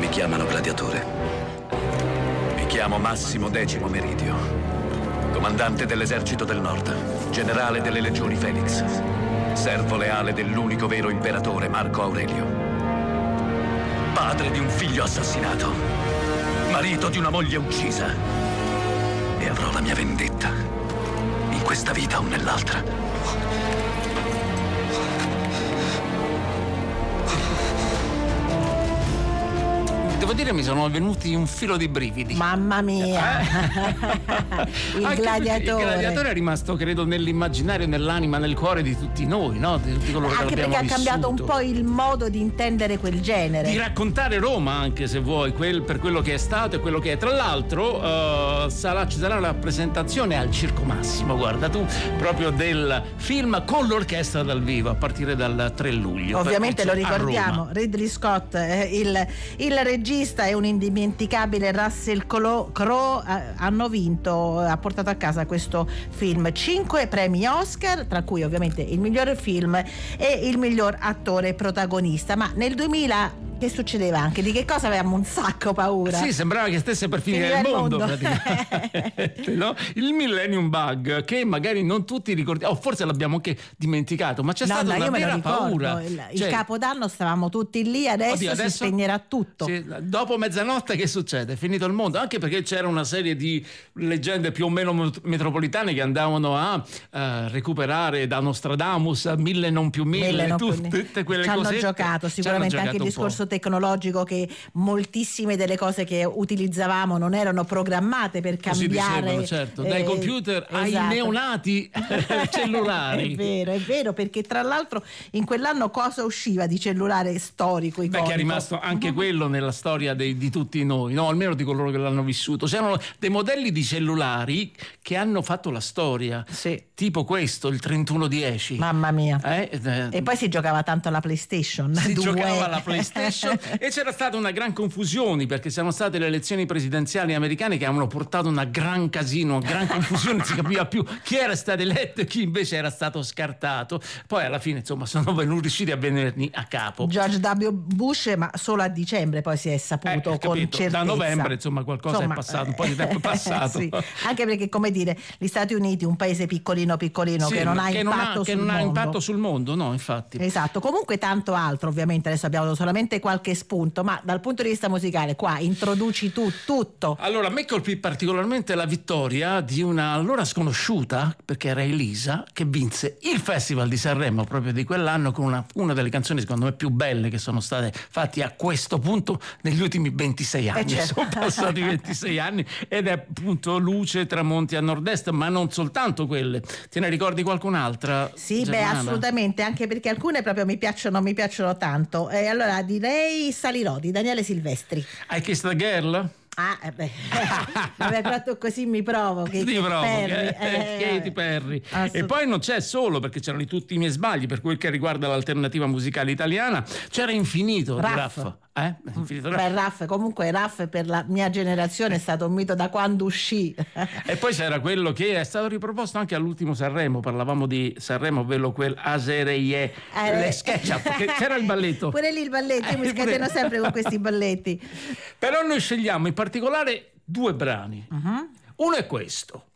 mi chiamano gladiatore. Mi chiamo Massimo Decimo Meridio, comandante dell'esercito del Nord, generale delle legioni Felix, servo leale dell'unico vero imperatore Marco Aurelio, padre di un figlio assassinato, marito di una moglie uccisa, e avrò la mia vendetta, in questa vita o nell'altra. Devo dire mi sono venuti un filo di brividi. Mamma mia. Il gladiatore. Il gladiatore è rimasto, credo, nell'immaginario, nell'anima, nel cuore di tutti noi, no? Di tutti coloro che anche abbiamo perché ha cambiato un po' il modo di intendere quel genere. Di raccontare Roma, anche se vuoi, per quello che è stato e quello che è. Tra l'altro ci sarà una presentazione al Circo Massimo, guarda tu, proprio del film con l'orchestra dal vivo a partire dal 3 luglio. Ovviamente lo ricordiamo, Ridley Scott, il regista è un indimenticabile Russell Crowe, ha portato a casa questo film 5 premi Oscar, tra cui ovviamente il miglior film e il miglior attore protagonista. Ma nel 2000 che succedeva anche? Di che cosa avevamo un sacco paura? Sì, sembrava che stesse per finire il mondo. Praticamente, no? Il Millennium Bug, che magari non tutti ricordiamo, o forse l'abbiamo anche dimenticato, ma c'è stata una vera paura. Il Capodanno stavamo tutti lì, adesso si spegnerà tutto. Sì, dopo mezzanotte che succede? È finito il mondo, anche perché c'era una serie di leggende più o meno metropolitane che andavano a recuperare da Nostradamus, 1000 non più 1000, tutte quelle cose. Ci hanno giocato sicuramente anche il discorso tecnologico, che moltissime delle cose che utilizzavamo non erano programmate per cambiare. Dicevano, certo, dai computer ai neonati cellulari. È vero, perché tra l'altro in quell'anno cosa usciva di cellulare storico, iconico? Che è rimasto anche quello nella storia di tutti noi, no? Almeno di coloro che l'hanno vissuto. C'erano dei modelli di cellulari che hanno fatto la storia, sì. Tipo questo, il 3110. Mamma mia. E poi si giocava tanto alla PlayStation. Giocava alla PlayStation e c'era stata una gran confusione, perché sono state le elezioni presidenziali americane che hanno portato una gran casino, una gran confusione, non si capiva più chi era stato eletto e chi invece era stato scartato. Poi alla fine, insomma, sono riusciti a venirne a capo. George W. Bush, ma solo a dicembre poi si è saputo con certezza. Da novembre, insomma, qualcosa è passato, un po' di tempo è passato. Sì. Anche perché, come dire, gli Stati Uniti, un paese piccolino sì, che non ha impatto sul mondo, no, infatti. Esatto. Comunque tanto altro, ovviamente adesso abbiamo solamente qualche spunto, ma dal punto di vista musicale qua introduci tutto. Allora, a me colpì particolarmente la vittoria di una allora sconosciuta, perché era Elisa, che vinse il Festival di Sanremo proprio di quell'anno con una delle canzoni secondo me più belle che sono state fatte a questo punto negli ultimi 26 anni. Certo. Sono passati 26 anni ed è appunto Luce, tramonti a nord-est, ma non soltanto quelle. Te ne ricordi qualcun'altra? Sì, Germana? Assolutamente, anche perché alcune proprio mi piacciono tanto. E allora direi Salirò di Daniele Silvestri. I Kissed the Girl? Vabbè, però così mi provo. Katy Perry. E poi non c'è solo, perché c'erano tutti i miei sbagli per quel che riguarda l'alternativa musicale italiana, c'era Infinito di Raff. Raff, comunque Raff per la mia generazione è stato un mito da quando uscì. E poi c'era quello che è stato riproposto anche all'ultimo Sanremo, parlavamo di Sanremo, ovvero quel Asereye, le SketchUp, che c'era il balletto. Pure lì il balletto, io mi scateno sempre con questi balletti. Però noi scegliamo in particolare 2 brani. Uh-huh. Uno è questo,